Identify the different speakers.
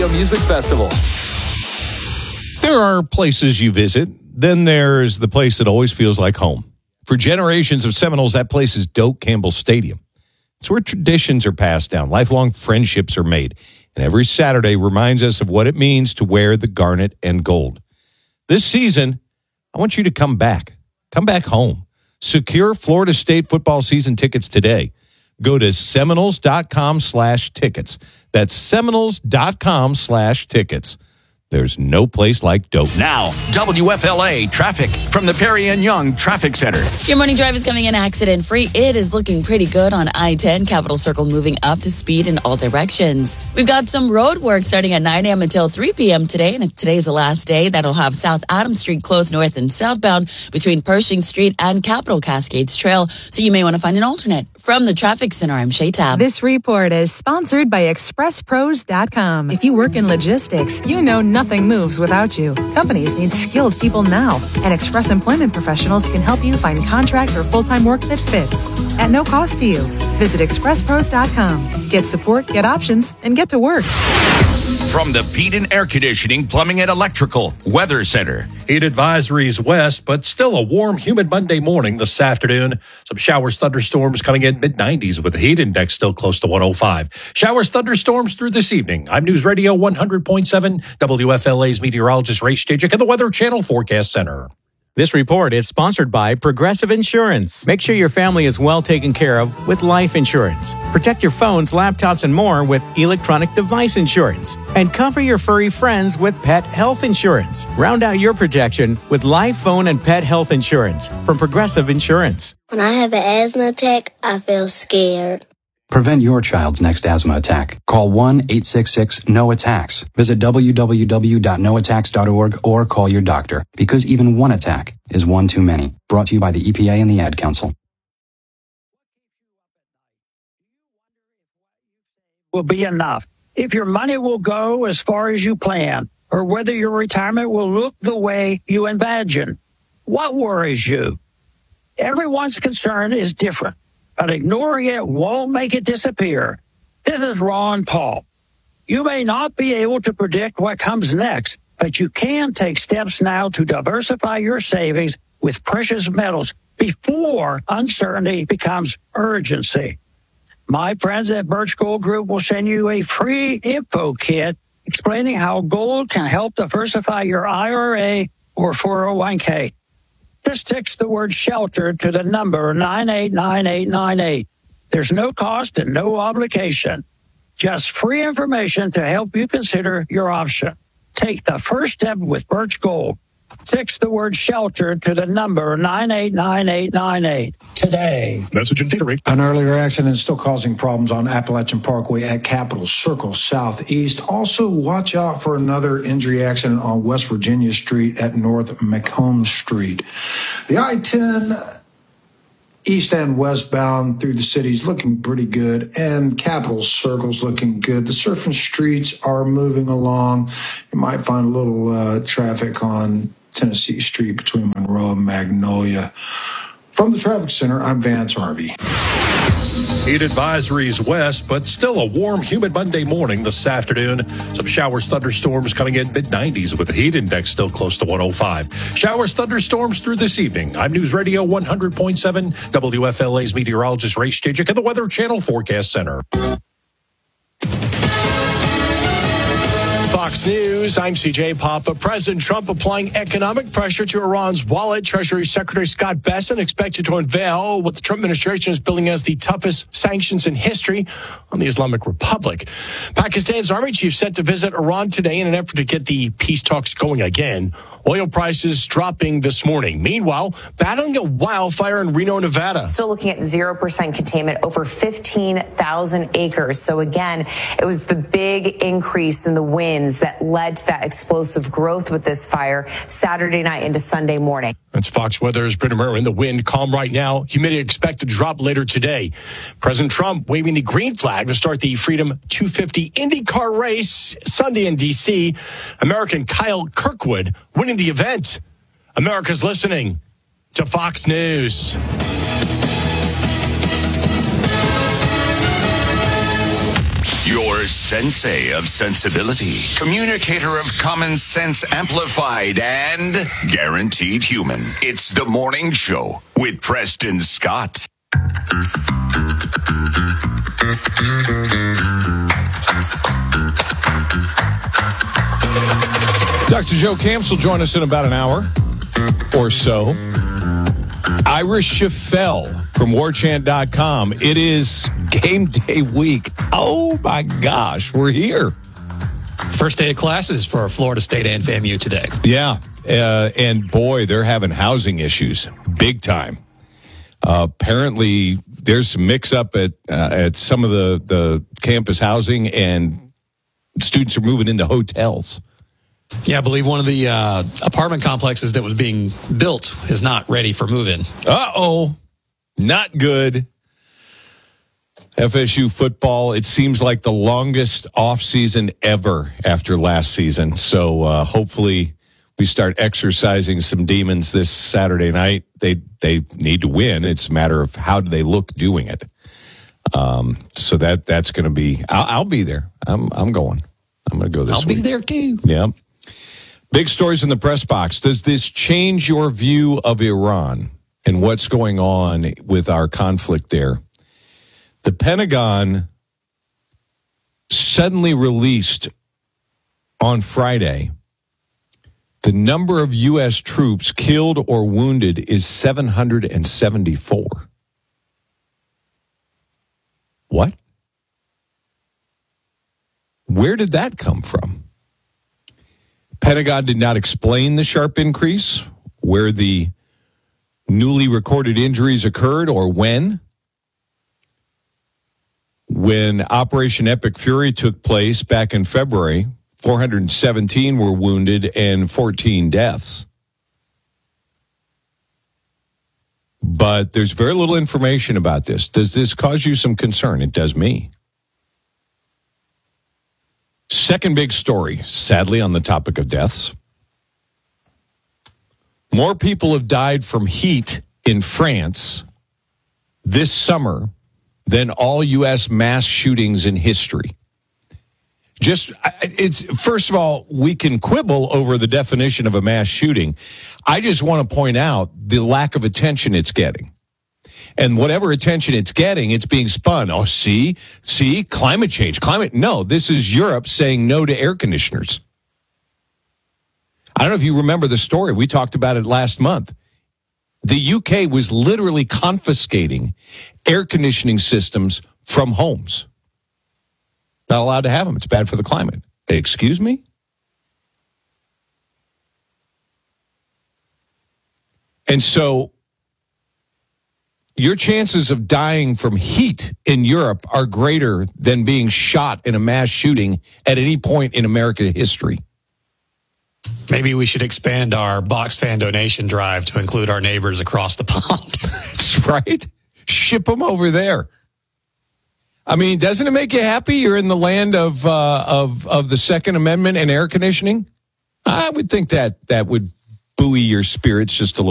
Speaker 1: Music Festival.
Speaker 2: There are places you visit. Then there's the place that always feels like home. For generations of Seminoles, that place is Doak Campbell Stadium. It's where traditions are passed down, lifelong friendships are made, and every Saturday reminds us of what it means to wear the garnet and gold. This season, I want you to come back. Come back home. Secure Florida State football season tickets today. Go to Seminoles.com/tickets. That's Seminoles.com/tickets. There's no place like Doak.
Speaker 3: Now, WFLA traffic from the Perry and Young Traffic Center.
Speaker 4: Your morning drive is coming in accident-free. It is looking pretty good on I-10, Capitol Circle, moving up to speed in all directions. We've got some road work starting at 9 a.m. until 3 p.m. today, and today's the last day. That'll have South Adams Street closed north and southbound between Pershing Street and Capitol Cascades Trail, so you may want to find an alternate. From the Traffic Center, I'm Shay Tab.
Speaker 5: This report is sponsored by ExpressPros.com. If you work in logistics, you know nothing moves without you. Companies need skilled people now, and Express Employment Professionals can help you find contract or full-time work that fits at no cost to you. Visit ExpressPros.com. Get support, get options, and get to work.
Speaker 3: From the Peden Air Conditioning, Plumbing, and Electrical Weather Center.
Speaker 6: Heat advisories west, but still a warm, humid Monday morning this afternoon. Some showers, thunderstorms coming in mid-90s with the heat index still close to 105. Showers, thunderstorms through this evening. I'm News Radio 100.7, WFLA's meteorologist Ray Stajic and the Weather Channel Forecast Center.
Speaker 7: This report is sponsored by Progressive Insurance. Make sure your family is well taken care of with life insurance. Protect your phones, laptops, and more with electronic device insurance. And cover your furry friends with pet health insurance. Round out your protection with life, phone, and pet health insurance from Progressive Insurance.
Speaker 8: When I have an asthma attack, I feel scared.
Speaker 9: Prevent your child's next asthma attack. Call 1-866-NO-ATTACKS. Visit www.noattacks.org or call your doctor, because even one attack is one too many. Brought to you by the EPA and the Ad Council.
Speaker 10: Will be enough. If your money will go as far as you plan, or whether your retirement will look the way you imagine. What worries you? Everyone's concern is different, but ignoring it won't make it disappear. This is Ron Paul. You may not be able to predict what comes next, but you can take steps now to diversify your savings with precious metals before uncertainty becomes urgency. My friends at Birch Gold Group will send you a free info kit explaining how gold can help diversify your IRA or 401k. Just text the word shelter to the number 989898. There's no cost and no obligation. Just free information to help you consider your option. Take the first step with Birch Gold. Text the word shelter to the number 989898 today.
Speaker 11: Message and data rate. An earlier accident still causing problems on Appalachian Parkway at Capitol Circle Southeast. Also, watch out for another injury accident on West Virginia Street at North Macomb Street. The I-10 east and westbound through the city is looking pretty good, and Capitol Circle's looking good. The surface streets are moving along. You might find a little traffic on Tennessee Street between Monroe and Magnolia. From the Traffic Center, I'm Vance Harvey.
Speaker 6: Heat advisories west, but still a warm, humid Monday morning this afternoon. Some showers, thunderstorms coming in mid-90s with the heat index still close to 105. Showers, thunderstorms through this evening. I'm News Radio 100.7, WFLA's meteorologist Ray Stajic and the Weather Channel Forecast Center. Fox News, I'm CJ Papa. President Trump applying economic pressure to Iran's wallet. Treasury Secretary Scott Bessent expected to unveil what the Trump administration is billing as the toughest sanctions in history on the Islamic Republic. Pakistan's army chief set to visit Iran today in an effort to get the peace talks going again. Oil prices dropping this morning. Meanwhile, battling a wildfire in Reno, Nevada.
Speaker 12: Still looking at 0% containment over 15,000 acres. So again, it was the big increase in the winds that led to that explosive growth with this fire Saturday night into Sunday morning.
Speaker 6: That's Fox Weather's Britta Merwin. The wind calm right now. Humidity expected to drop later today. President Trump waving the green flag to start the Freedom 250 IndyCar race Sunday in D.C. American Kyle Kirkwood winning the event. America's listening to Fox News.
Speaker 3: You're Your sensei of sensibility, communicator of common sense amplified, and guaranteed human. It's The Morning Show with Preston Scott.
Speaker 2: Dr. Joe Camps will join us in about an hour or so. Irish Chaffel from warchant.com. It is game day week. Oh, my gosh, we're here.
Speaker 1: First day of classes for Florida State and FAMU today.
Speaker 2: Yeah, and boy, they're having housing issues, big time. Apparently, there's some mix-up at some of the campus housing, and students are moving into hotels.
Speaker 1: Yeah, I believe one of the apartment complexes that was being built is not ready for move-in.
Speaker 2: Uh-oh. Not good. FSU football, it seems like the longest off-season ever after last season. So hopefully we start exercising some demons this Saturday night. They need to win. It's a matter of how do they look doing it. So that's going to be. I'll be there. I'm going. I'm going to go this week.
Speaker 1: I'll be there too.
Speaker 2: Yeah. Big stories in the press box. Does this change your view of Iran and what's going on with our conflict there? The Pentagon suddenly released on Friday the number of U.S. troops killed or wounded is 774. What? Where did that come from? Pentagon did not explain the sharp increase, where the newly recorded injuries occurred, or when. When Operation Epic Fury took place back in February, 417 were wounded and 14 deaths. But there's very little information about this. Does this cause you some concern? It does me. Second big story, sadly, on the topic of deaths. More people have died from heat in France this summer than all U.S. mass shootings in history. First of all, we can quibble over the definition of a mass shooting. I just want to point out the lack of attention it's getting. And whatever attention it's getting, it's being spun. Oh, see, climate change. No, this is Europe saying no to air conditioners. I don't know if you remember the story. We talked about it last month. The UK was literally confiscating air conditioning systems from homes. Not allowed to have them. It's bad for the climate. Excuse me? And so your chances of dying from heat in Europe are greater than being shot in a mass shooting at any point in American history.
Speaker 1: Maybe we should expand our box fan donation drive to include our neighbors across the pond.
Speaker 2: Right? Ship them over there. I mean, doesn't it make you happy you're in the land of the Second Amendment and air conditioning? I would think that would buoy your spirits just a little.